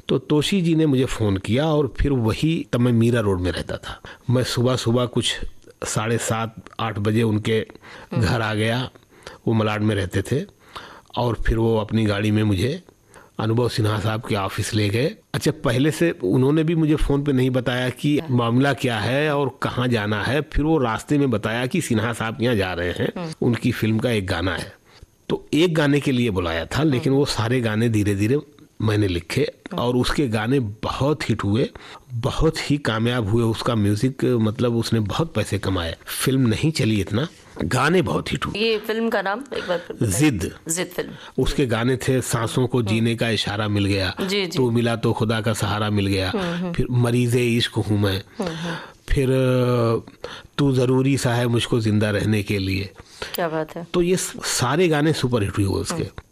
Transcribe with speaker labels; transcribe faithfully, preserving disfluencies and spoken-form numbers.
Speaker 1: तो तोशी जी ने मुझे फ़ोन किया और फिर वही, तब मैं मीरा रोड में रहता था, मैं सुबह सुबह कुछ साढ़े सात आठ बजे उनके घर आ गया, वो मलाड में रहते थे, और फिर वो अपनी गाड़ी में मुझे अनुभव सिन्हा साहब के ऑफिस ले गए। अच्छा, पहले से उन्होंने भी मुझे फ़ोन पे नहीं बताया कि मामला क्या है और कहाँ जाना है, फिर वो रास्ते में बताया कि सिन्हा साहब यहाँ जा रहे हैं, उनकी फिल्म का एक गाना है। तो एक गाने के लिए बुलाया था, लेकिन वो सारे गाने धीरे धीरे मैंने लिखे और उसके गाने बहुत हिट हुए, बहुत ही कामयाब हुए। उसका म्यूजिक, मतलब उसने बहुत पैसे कमाए। फिल्म नहीं चली इतना, गाने बहुत हिट हुए।
Speaker 2: ये फिल्म का नाम एक बार
Speaker 1: जिद
Speaker 2: जिद फिल्म।
Speaker 1: उसके गाने थे, सांसों को जीने का इशारा मिल गया, तो मिला तो खुदा का सहारा मिल गया, फिर मरीज़े इश्क हूँ मैं, फिर तू ज़रूरी सा है मुझको जिंदा रहने के लिए।
Speaker 2: क्या बात है।
Speaker 1: तो ये सारे गाने सुपर हिट हुए उसके।